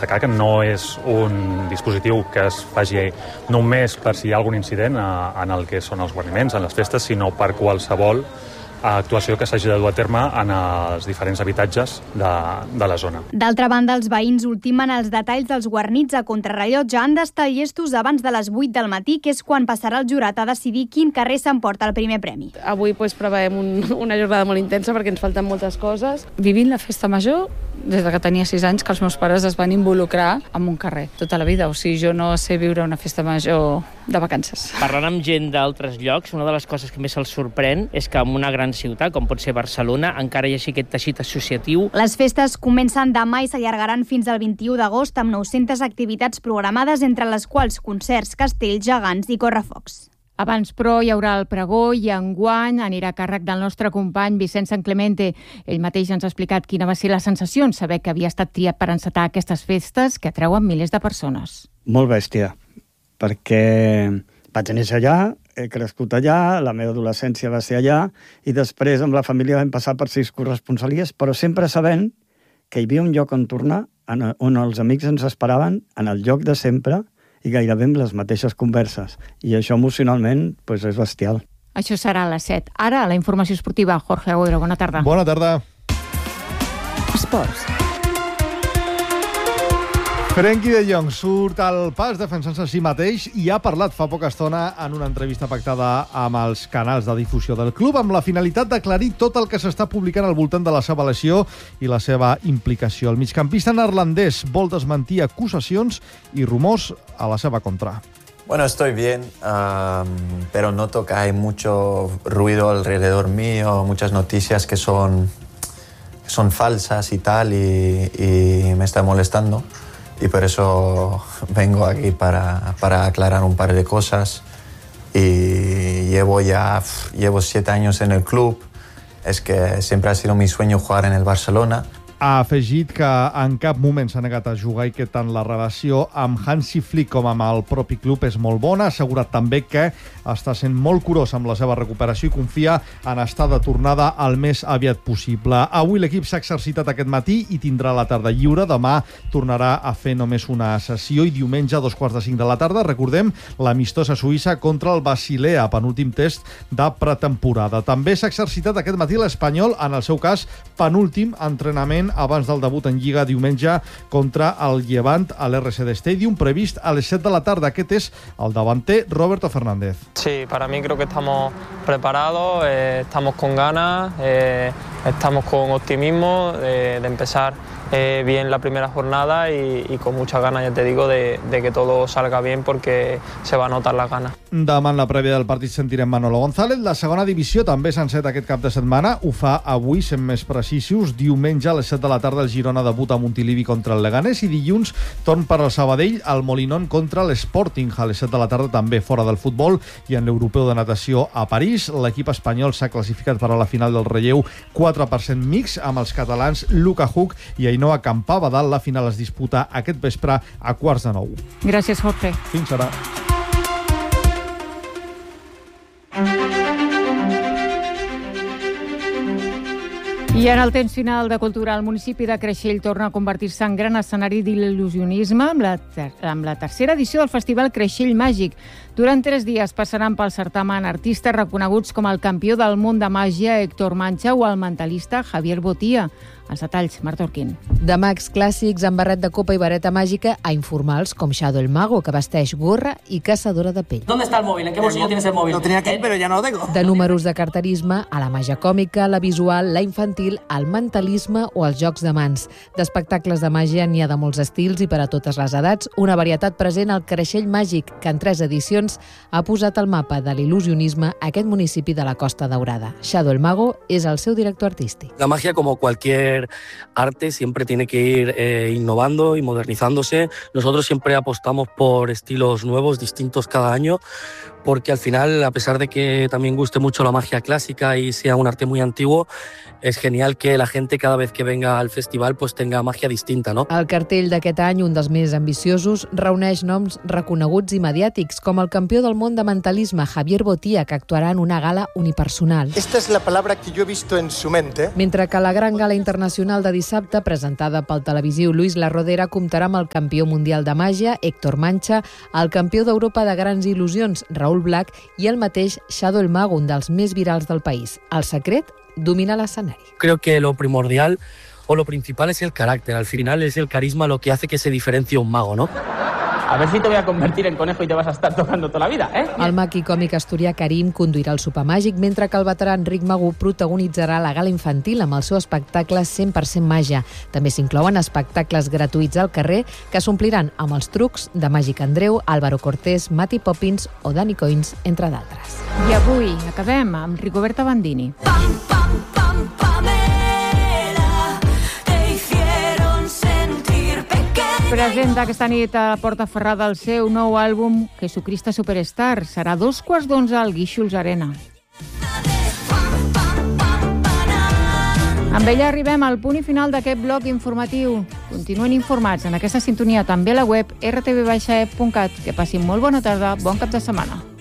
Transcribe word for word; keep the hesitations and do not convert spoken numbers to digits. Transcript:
destacar que no és un dispositiu que es faci només per si hi ha algun incident en el que són els guarniments, en les festes, sinó per qualsevol actuació que s'hagi de dur a terme en els diferents habitatges de, de la zona. D'altra banda, els veïns ultimen els detalls dels guarnits a contrarrellotge. Han d'estar llestos abans de les vuit del matí, que és quan passarà el jurat a decidir quin carrer s'emporta el primer premi. Avui pues, preveiem un, una jornada molt intensa perquè ens falten moltes coses. Vivint la festa major des de que tenia sis anys, que els meus pares es van involucrar en un carrer tota la vida. O sigui, jo no sé viure una festa major de vacances. Parlant amb gent d'altres llocs, una de les coses que més se'ls sorprèn és que en una gran ciutat, com pot ser Barcelona, encara hi hagi aquest teixit associatiu. Les festes comencen demà i s'allargaran fins al vint-i-u d'agost amb nou-centes activitats programades, entre les quals concerts, castells, gegants i correfocs. Abans, però, hi haurà el pregó i enguany anirà a càrrec del nostre company Vicent San Clemente. Ell mateix ens ha explicat quina va ser la sensació en saber que havia estat triat per encetar aquestes festes que atreuen milers de persones. Molt bèstia, perquè vaig néixer allà, he crescut allà, la meva adolescència va ser allà, i després amb la família vam passar per sis corresponsalies, però sempre sabent que hi havia un lloc on tornar, on els amics ens esperaven, en el lloc de sempre, i gairebé amb les mateixes converses. I això emocionalment pues, és bestial. Això serà a les set. Ara, la informació esportiva. Jorge Agüero, bona tarda. Bona tarda. Esports. Frenkie de Jong surt al pas defensant-se a si mateix i ha parlat fa poca estona en una entrevista pactada amb els canals de difusió del club amb la finalitat d'aclarir tot el que s'està publicant al voltant de la seva lesió i la seva implicació. El migcampista neerlandès vol desmentir acusacions i rumors a la seva contra. Bueno, estoy bien, um, pero noto que hay mucho ruido alrededor mío, muchas noticias que son, que son falsas y tal, y, y me está molestando. Y por eso vengo aquí para, para aclarar un par de cosas. Y llevo ya llevo siete años en el club. Es que siempre ha sido mi sueño jugar en el Barcelona. Ha afegit que en cap moment s'ha negat a jugar i que tant la relació amb Hansi Flick com amb el propi club és molt bona. Ha assegurat també que està sent molt curós amb la seva recuperació i confia en estar de tornada el més aviat possible. Avui l'equip s'ha exercitat aquest matí i tindrà la tarda lliure. Demà tornarà a fer només una sessió i diumenge a dos quarts de cinc de la tarda, recordem, l'amistós a Suïssa contra el Basilea, penúltim test de pretemporada. També s'ha exercitat aquest matí l'Espanyol, en el seu cas, penúltim entrenament abans del debut en Lliga diumenge contra el Llevant a l'R C D Stadium, previst a les set de la tarda. Aquest és el davanter Roberto Fernández. Sí, para mí creo que estamos preparados, eh, estamos con ganas, eh, estamos con optimismo de, de empezar eh, bien la primera jornada y, y con muchas ganas, ya te digo, de, de que todo salga bien porque se va a notar las ganas. Demà en la prèvia del partit sentirem Manolo González. La segona divisió també s'ha encet aquest cap de setmana. Ho fa avui, sent més precisos. Diumenge a les set de la tarda el Girona debuta a Montilivi contra el Leganés i dilluns torn per al Sabadell al Molinón contra l'Sporting. A les set de la tarda també fora del futbol i en l'Europeu de Natació a París. L'equip espanyol s'ha classificat per a la final del relleu quatre per cent mix amb els catalans Luka Huck i Ainhoa Campabadal. La final es disputa aquest vespre a quarts de nou. Gràcies, Jorge. Fins ara. I en el temps final de Cultura, el municipi de Creixell torna a convertir-se en gran escenari d'il·lusionisme amb la, ter amb la tercera edició del Festival Creixell Màgic. Durant tres dies passaran pel certamen artistes reconeguts com el campió del món de màgia Héctor Mancha o el mentalista Javier Botia. Els detalls, Marta Orquín. De mags clàssics amb barret de copa i vareta màgica a informals com Shadow el Mago, que vesteix gorra i caçadora de pell. ¿Dónde está el móvil? ¿En qué bolsillo tienes el móvil? Lo tenía aquí, pero ya no lo tengo. De números de carterisme a la màgia còmica, la visual, la infantil, el mentalisme o els jocs de mans. D'espectacles de màgia n'hi ha de molts estils i per a totes les edats, una varietat present al Creixell Màgic, que en tres edicions ha posat al mapa de l'il·lusionisme aquest municipi de la Costa Daurada. Shadow el Mago és el seu director artístic. La magia, como cualquier arte, siempre tiene que ir eh, innovando y modernizándose. Nosotros siempre apostamos por estilos nuevos, distintos cada año, porque al final, a pesar de que también guste mucho la magia clásica y sea un arte muy antiguo, es genial que la gente cada vez que venga al festival pues tenga magia distinta, ¿no? El cartell d'aquest any, un dels més ambiciosos, reuneix noms reconeguts i mediàtics, com el campió del món de mentalisme, Javier Botia, que actuarà en una gala unipersonal. Esta es la palabra que yo he visto en su mente. Mentre que la gran gala internacional de dissabte, presentada pel televisiu Luis La Rodera, comptarà amb el campió mundial de màgia, Héctor Mancha, el campió d'Europa de grans il·lusions, Raúl Black, i el mateix Shadow el Mago, un dels més virals del país. El secret, dominar l'escenari. Creo que lo primordial o lo principal es el carácter. Al final es el carisma lo que hace que se diferencie un mago, ¿no? A ver si te voy a convertir en conejo y te vas a estar tocando toda la vida, ¿eh? El mag i còmic asturià Karim conduirà el sopar màgic, mentre que el veterà Enric Magú protagonitzarà la gala infantil amb el seu espectacle cent per cent màgia. També s'inclouen espectacles gratuïts al carrer que s'ompliran amb els trucs de Màgic Andreu, Álvaro Cortés, Mati Poppins o Dani Coins, entre d'altres. I avui acabem amb Rigoberta Bandini. Presenta aquesta nit a Porta Ferrada el seu nou àlbum Jesucristo Superstar. Serà dos quarts d'onze al Guíxols Arena. Amb ella arribem al punt i final d'aquest bloc informatiu. Continuen informats en aquesta sintonia també a la web r t v e punt cat. Que passin molt bona tarda, bon cap de setmana.